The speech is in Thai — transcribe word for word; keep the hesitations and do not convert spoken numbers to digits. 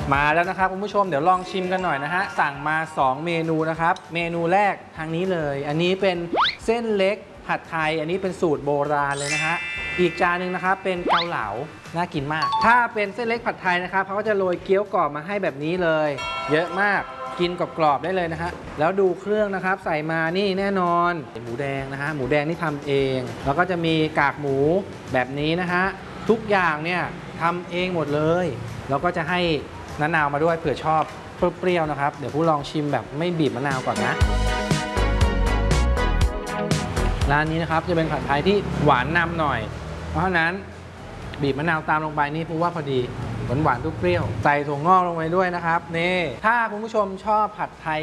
มาแล้วนะครับคุณผู้ชมเดี๋ยวลองชิมกันหน่อยนะฮะสั่งมาสองเมนูนะครับเมนูแรกทางนี้เลยอันนี้เป็นเส้นเล็กผัดไทยอันนี้เป็นสูตรโบราณเลยนะฮะอีกจานหนึ่งนะครับเป็นเกาเหลาน่ากินมากถ้าเป็นเส้นเล็กผัดไทยนะครับเขาก็จะโรยเกี๊ยวกรอบมาให้แบบนี้เลยเยอะมากกินกรอบๆได้เลยนะฮะแล้วดูเครื่องนะครับใส่มานี่แน่นอนหมูแดงนะฮะหมูแดงนี่ทำเองแล้วก็จะมีกากหมูแบบนี้นะฮะทุกอย่างเนี่ยทำเองหมดเลยแล้วก็จะให้มะนาวมาด้วยเผื่อชอบเปรี้ยวๆนะครับเดี๋ยวผู้ลองชิมแบบไม่บีบมะนาวก่อนนะร้านนี้นะครับจะเป็นผัดไทยที่หวานนำหน่อยเพราะฉะนั้นบีบมะนาวตามลงไปนี่ผู้ว่าพอดีหวานหวานทุกเปรี้ยวใส่ถั่วงอกลงไปด้วยนะครับนี่ถ้าคุณผู้ชมชอบผัดไทย